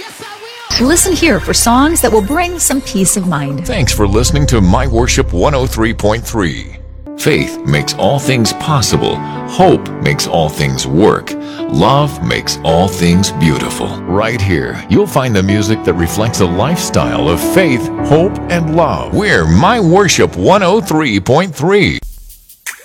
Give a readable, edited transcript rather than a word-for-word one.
Listen here for songs that will bring some peace of mind. Thanks for listening to My Worship 103.3. Faith makes all things possible. Hope makes all things work. Love makes all things beautiful. Right here, you'll find the music that reflects a lifestyle of faith, hope, and love. We're My Worship 103.3.